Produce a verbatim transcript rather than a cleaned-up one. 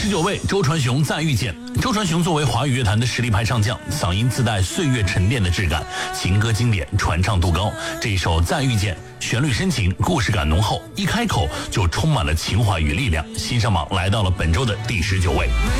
十九位，周传雄《再遇见》。周传雄作为华语乐坛的实力派唱将，嗓音自带岁月沉淀的质感，情歌经典，传唱度高。这一首《再遇见》，旋律深情，故事感浓厚，一开口就充满了情怀与力量。新上榜来到了本周的第十九位。